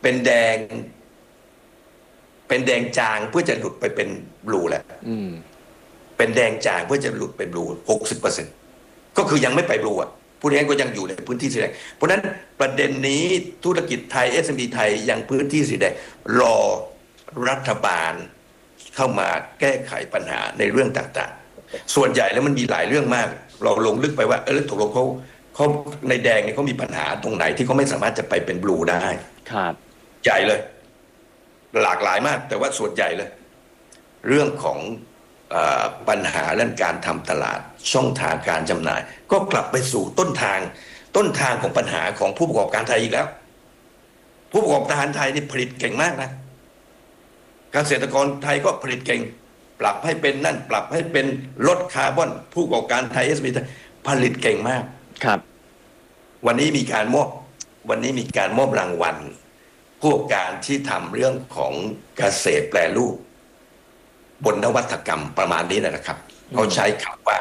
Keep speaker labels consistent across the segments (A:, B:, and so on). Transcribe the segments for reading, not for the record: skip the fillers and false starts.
A: เป็นแดงเป็นแดงจางเพื่อจะหลุดไปเป็นบลูแหละ
B: อืม
A: เป็นแดงจางเพื่อจะหลุดเป็นบลู60%ก็คือยังไม่ไปบลูอ่ะผู้นี้ก็ยังอยู่ในพื้นที่สีแดงเพราะฉะนั้นประเด็นนี้ธุรกิจไทย SME ไทยยังพื้นที่สีแดงรอรัฐบาลเข้ามาแก้ไขปัญหาในเรื่องต่างๆส่วนใหญ่แล้วมันมีหลายเรื่องมากเราลงลึกไปว่าแล้วตกลงเขาในแดงเนี่ยเขามีปัญหาตรงไหนที่เขาไม่สามารถจะไปเป็นบลูได้
B: ครับ
A: ใหญ่เลยหลากหลายมากแต่ว่าส่วนใหญ่เลยเรื่องของปัญหาเรื่องการทำตลาดช่องทางการจำหน่ายก็กลับไปสู่ต้นทางของปัญหาของผู้ประกอบการไทยอีกแล้วผู้ประกอบการไทยนี่ผลิตเก่งมากนะเกษตรกรไทยก็ผลิตเก่งปรับให้เป็นนั่นปรับให้เป็นลดคาร์บอนผู้ประกอบการไทย SME ผลิตเก่งมาก
B: ครับ
A: วันนี้มีการมอบรางวัลผู้ประกอบการที่ทำเรื่องของเกษตรแปรรูปบนนวัตกรรมประมาณนี้นะครับเขาใช้คำว่า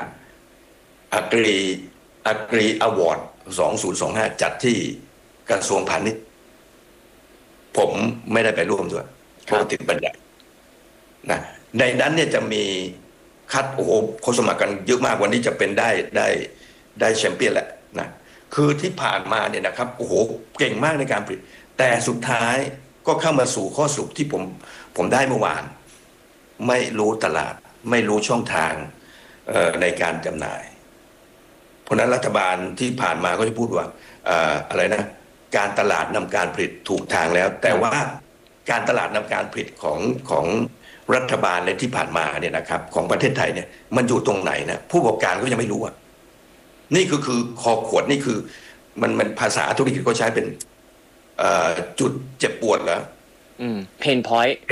A: Agri Award 2025จัดที่กระทรวงพาณิชย์ผมไม่ได้ไปร่วมด้วยเพราะติดบัญญัตินะในนั้นเนี่ยจะมีคัดโอ้โหคนสมัครกันเยอะมากวันนี้จะเป็นได้แชมเปี้ยนแหละนะคือที่ผ่านมาเนี่ยนะครับโอ้โหเก่งมากในการผลิตแต่สุดท้ายก็เข้ามาสู่ข้อสรุปที่ผมได้เมื่อวานไม่รู้ตลาดไม่รู้ช่องทางในการจำหน่ายเพราะนั้นรัฐบาลที่ผ่านมาก็จะพูดว่าอะไรนะการตลาดนำการผลิตถูกทางแล้วแต่ว่าการตลาดนำการผลิตของรัฐบาลในที่ผ่านมาเนี่ยนะครับของประเทศไทยเนี่ยมันอยู่ตรงไหนนะผู้ประกอบการก็ยังไม่รู้อ่ะนี่คือคอขวดนี่คือมันภาษาธุรกิจก็ใช้เป็นจุดเจ็บปวดเหรอ
B: เพนพอยต์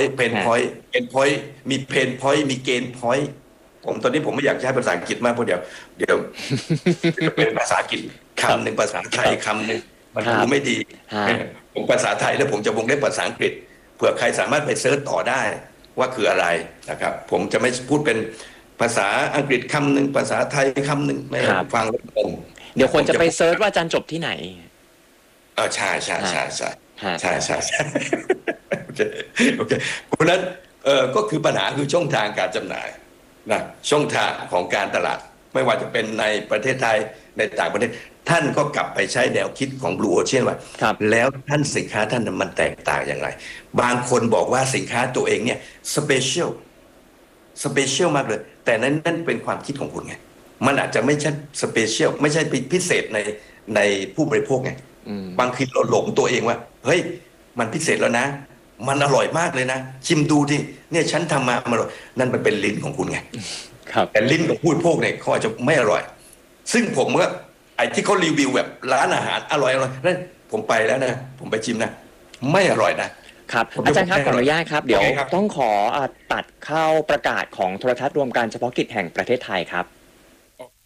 A: มีเพนพอยต์มีเกณฑ์พอยต์ตอนนี้ผมไม่อยากใช้ภาษาอังกฤษมากเพราะเดี๋ยวเป็นภาษาอังกฤษคำหนึ่งภาษาไทยคำหนึ่งมันดูไม่ดีผมภาษาไทยแล้วผมจะวงเล็บภาษาอังกฤษเผื่อใครสามารถไปเซิร์ชต่อได้ว่าคืออะไรนะครับผมจะไม่พูดเป็นภาษาอังกฤษคำหนึ่งภาษาไทยคำหนึ่งไม่ฟังแล้วงง
B: เดี๋ยวคนจะไปเซิร์ชว่าอาจารย์จบที่ไหน
A: ใช่โอเคเพราะนั้นก็คือปัญหาคือช่องทางการจำหน่ายนะช่องทางของการตลาดไม่ว่าจะเป็นในประเทศไทยในต่างประเทศท่านก็กลับไปใช้แนวคิดของ Blue Ocean ว่าแล้วท่านสินค้าท่านมันแตกต่างอย่างไรบางคนบอกว่าสินค้าตัวเองเนี่ยสเปเชียลมากเลยแต่นั่นเป็นความคิดของคุณไงมันอาจจะไม่ใช่สเปเชียลไม่ใช่พิเศษในผู้บริโภคไงบางทีเราหลงตัวเองว่าเฮ้ยมันพิเศษแล้วนะมันอร่อยมากเลยนะชิมดูดิเนี่ยฉันทำมาอร่อยนั่นมันเป็นลิ้นของคุณไงแต่ลิ้นของผู้บริโภคเนี่ยเขาอาจจะไม่อร่อยซึ่งผมก็ไอ้ที่เขารีวิวแบบร้านอาหารอร่อยนั่นผมไปแล้วนะผมไปชิมนะไม่อร่อย
B: นะครับอาจารย์ครับขออนุญาตครับเดี๋ยวต้องขอตัดเข้าประกาศของโทรทัศน์รวมการเฉพาะกิจแห่งประเทศไทยครับ